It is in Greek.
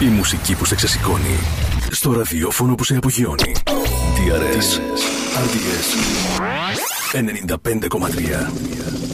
Η μουσική που σε ξεσηκώνει. Στο ραδιόφωνο που σε απογειώνει. TRS RDS 95,3.